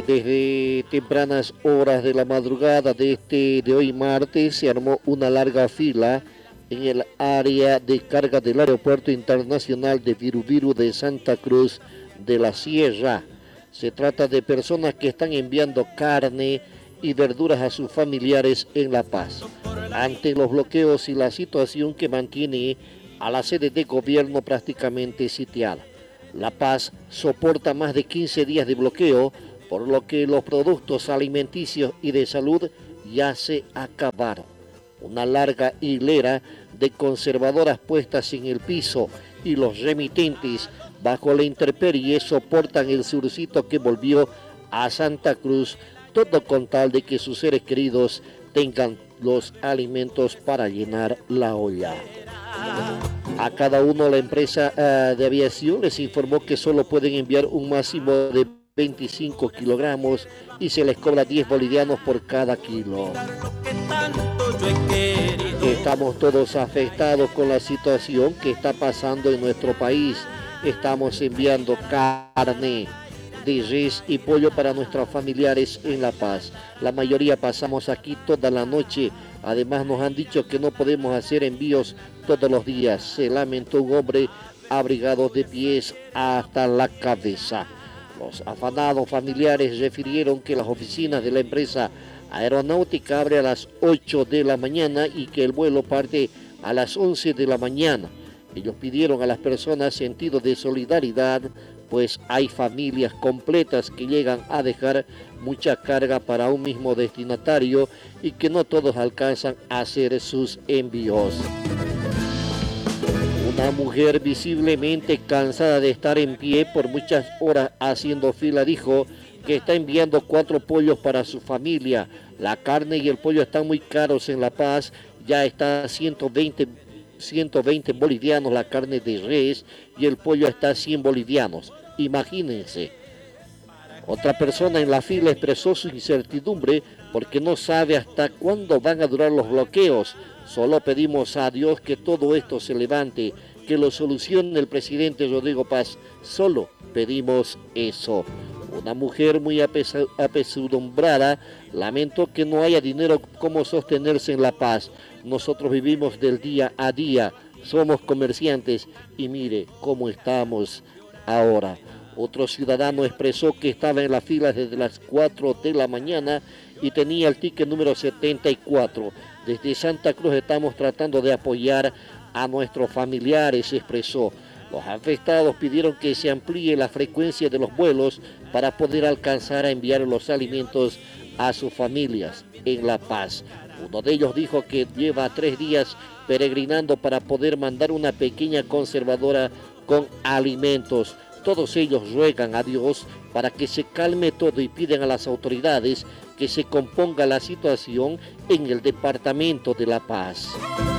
Desde tempranas horas de la madrugada de hoy martes se armó una larga fila en el área de carga del Aeropuerto Internacional de Virubiru de Santa Cruz de la Sierra. Se trata de personas que están enviando carne y verduras a sus familiares en La Paz. Ante los bloqueos y la situación que mantiene a la sede de gobierno prácticamente sitiada. La Paz soporta más de 15 días de bloqueo, por lo que los productos alimenticios y de salud ya se acabaron. Una larga hilera de conservadoras puestas en el piso y los remitentes bajo la intemperie soportan el surcito que volvió a Santa Cruz, todo con tal de que sus seres queridos tengan los alimentos para llenar la olla. A cada uno la empresa de aviación les informó que solo pueden enviar un máximo de 25 kilogramos y se les cobra 10 bolivianos por cada kilo. Estamos todos afectados con la situación que está pasando en nuestro país. Estamos enviando carne de res y pollo para nuestros familiares en La Paz. La mayoría pasamos aquí toda la noche. Además nos han dicho que no podemos hacer envíos todos los días. Se lamentó un hombre abrigado de pies hasta la cabeza. Los afanados familiares refirieron que las oficinas de la empresa aeronáutica abren a las 8 de la mañana y que el vuelo parte a las 11 de la mañana. Ellos pidieron a las personas sentido de solidaridad, pues hay familias completas que llegan a dejar mucha carga para un mismo destinatario y que no todos alcanzan a hacer sus envíos. Una mujer visiblemente cansada de estar en pie por muchas horas haciendo fila dijo que está enviando 4 pollos para su familia. La carne y el pollo están muy caros en La Paz, ya está a 120 bolivianos la carne de res y el pollo está a 100 bolivianos. Imagínense. Otra persona en la fila expresó su incertidumbre porque no sabe hasta cuándo van a durar los bloqueos. Solo pedimos a Dios que todo esto se levante, que lo solucione el presidente Rodrigo Paz. Solo pedimos eso. Una mujer muy apesadumbrada lamentó que no haya dinero como sostenerse en La Paz. Nosotros vivimos del día a día, somos comerciantes y mire cómo estamos ahora. Otro ciudadano expresó que estaba en la fila desde las 4 de la mañana y tenía el ticket número 74. Desde Santa Cruz estamos tratando de apoyar a nuestros familiares, expresó. Los afectados pidieron que se amplíe la frecuencia de los vuelos para poder alcanzar a enviar los alimentos a sus familias en La Paz. Uno de ellos dijo que lleva 3 días peregrinando para poder mandar una pequeña conservadora con alimentos. Todos ellos ruegan a Dios para que se calme todo y piden a las autoridades que se componga la situación en el departamento de La Paz.